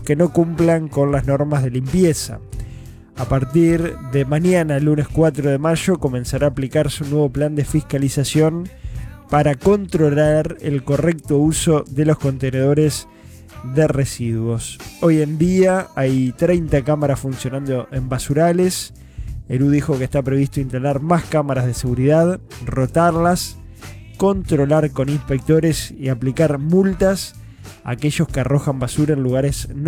que no cumplan con las normas de limpieza. A partir de mañana, el lunes 4 de mayo, comenzará a aplicarse un nuevo plan de fiscalización para controlar el correcto uso de los contenedores de residuos. Hoy en día hay 30 cámaras funcionando en basurales. Eru dijo que está previsto instalar más cámaras de seguridad, rotarlas, controlar con inspectores y aplicar multas a aquellos que arrojan basura en lugares no